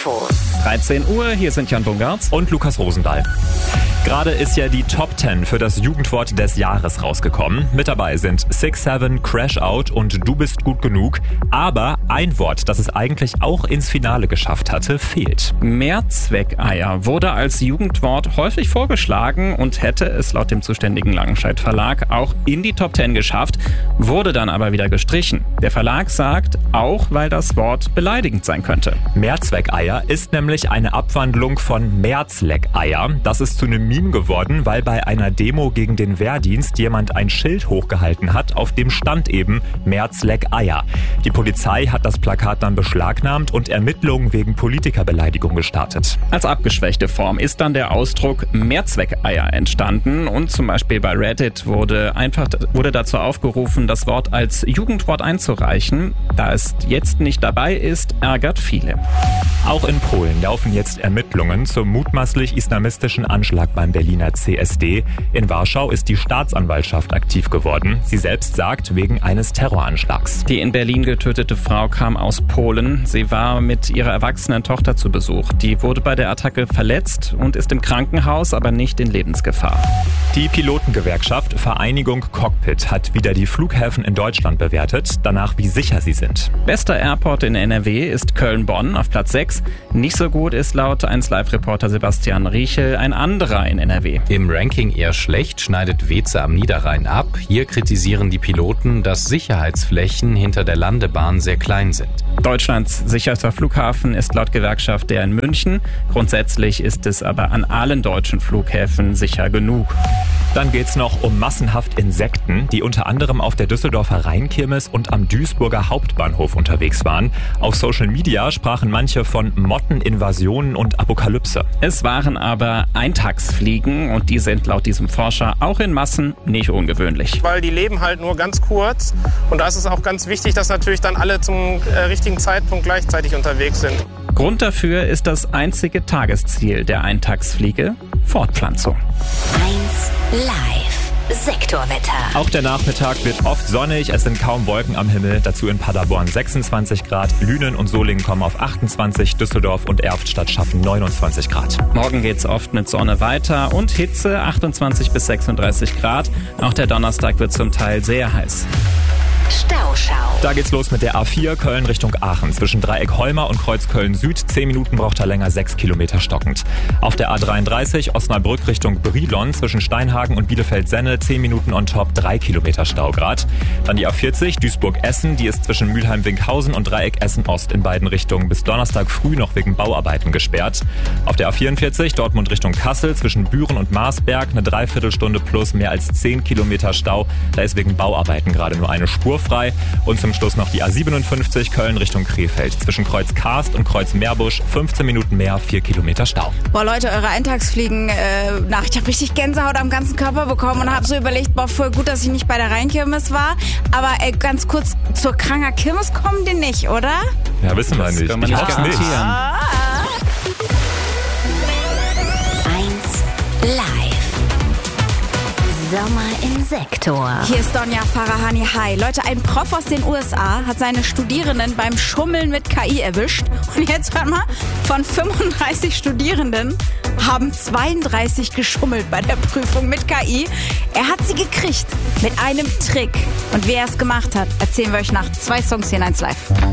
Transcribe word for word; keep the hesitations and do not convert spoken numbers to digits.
Infos. dreizehn Uhr, hier sind Jan Bungartz und Lukas Rosendahl. Gerade ist ja die Top zehn für das Jugendwort des Jahres rausgekommen. Mit dabei sind six seven, Crash Out und Du bist gut genug. Aber ein Wort, das es eigentlich auch ins Finale geschafft hatte, fehlt. Mehrzweckeier wurde als Jugendwort häufig vorgeschlagen und hätte es laut dem zuständigen Langenscheidt Verlag auch in die Top zehn geschafft, wurde dann aber wieder gestrichen. Der Verlag sagt, auch weil das Wort beleidigend sein könnte. Mehrzweckeier ist nämlich eine Abwandlung von Märzleckeier. Das ist zu einem Meme geworden, weil bei einer Demo gegen den Wehrdienst jemand ein Schild hochgehalten hat, auf dem stand eben Märzleckeier. Die Polizei hat das Plakat dann beschlagnahmt und Ermittlungen wegen Politikerbeleidigung gestartet. Als abgeschwächte Form ist dann der Ausdruck Mehrzweckeier entstanden und zum Beispiel bei Reddit wurde einfach wurde dazu aufgerufen, das Wort als Jugendwort einzureichen. Da es jetzt nicht dabei ist, ärgert viele. Auch in Polen laufen jetzt Ermittlungen zum mutmaßlich islamistischen Anschlag beim Berliner C S D. In Warschau ist die Staatsanwaltschaft aktiv geworden. Sie selbst sagt, wegen eines Terroranschlags. Die in Berlin getötete Frau kam aus Polen. Sie war mit ihrer erwachsenen Tochter zu Besuch. Die wurde bei der Attacke verletzt und ist im Krankenhaus, aber nicht in Lebensgefahr. Die Pilotengewerkschaft Vereinigung Cockpit hat wieder die Flughäfen in Deutschland bewertet, danach wie sicher sie sind. Bester Airport in N R W ist Köln-Bonn auf Platz sechs. Nicht so gut ist laut eins Live-Reporter Sebastian Riechel ein anderer in N R W. Im Ranking eher schlecht schneidet Weeze am Niederrhein ab. Hier kritisieren die Piloten, dass Sicherheitsflächen hinter der Landebahn sehr klein sind. Deutschlands sicherster Flughafen ist laut Gewerkschaft der in München. Grundsätzlich ist es aber an allen deutschen Flughäfen sicher genug. Dann geht's noch um massenhaft Insekten, die unter anderem auf der Düsseldorfer Rheinkirmes und am Duisburger Hauptbahnhof unterwegs waren. Auf Social Media sprachen manche von Motteninvasionen und Apokalypse. Es waren aber Eintagsfliegen und die sind laut diesem Forscher auch in Massen nicht ungewöhnlich. Weil die leben halt nur ganz kurz und da ist es auch ganz wichtig, dass natürlich dann alle zum äh, richtigen Zeitpunkt gleichzeitig unterwegs sind. Grund dafür ist das einzige Tagesziel der Eintagsfliege, Fortpflanzung. eins Live Sektorwetter. Auch der Nachmittag wird oft sonnig, es sind kaum Wolken am Himmel. Dazu in Paderborn sechsundzwanzig Grad, Lünen und Solingen kommen auf achtundzwanzig, Düsseldorf und Erftstadt schaffen neunundzwanzig Grad. Morgen geht's oft mit Sonne weiter und Hitze, achtundzwanzig bis sechsunddreißig Grad. Auch der Donnerstag wird zum Teil sehr heiß. Stauschau. Da geht's los mit der A vier Köln Richtung Aachen. Zwischen Dreieck Holmer und Kreuz Köln Süd. zehn Minuten braucht er länger, sechs Kilometer stockend. Auf der A dreiunddreißig Osnabrück Richtung Brilon zwischen Steinhagen und Bielefeld-Senne. zehn Minuten on top, drei Kilometer Staugrad. Dann die A vierzig Duisburg-Essen. Die ist zwischen Mülheim-Winkhausen und Dreieck Essen-Ost in beiden Richtungen bis Donnerstag früh noch wegen Bauarbeiten gesperrt. Auf der A vierundvierzig Dortmund Richtung Kassel zwischen Büren und Marsberg. Eine Dreiviertelstunde plus mehr als zehn Kilometer Stau. Da ist wegen Bauarbeiten gerade nur eine Spur frei. Und zum Schluss noch die A siebenundfünfzig Köln Richtung Krefeld. Zwischen Kreuz Karst und Kreuz Meerbusch fünfzehn Minuten mehr, vier Kilometer Stau. Boah Leute, eure Eintagsfliegen äh, nach. Ich habe richtig Gänsehaut am ganzen Körper bekommen und habe so überlegt, boah, voll gut, dass ich nicht bei der Rheinkirmes war. Aber äh, ganz kurz, zur Kranger Kirmes kommen die nicht, oder? Ja, wissen wir nicht. Ich hoffe nicht. Ah. eins Live Sommer im Sektor. Hier ist Donja Farahani. Hi. Leute, ein Prof aus den U S A hat seine Studierenden beim Schummeln mit K I erwischt. Und jetzt hört mal, von fünfunddreißig Studierenden haben zweiunddreißig geschummelt bei der Prüfung mit K I. Er hat sie gekriegt mit einem Trick. Und wer es gemacht hat, erzählen wir euch nach zwei Songs hier in eins Live.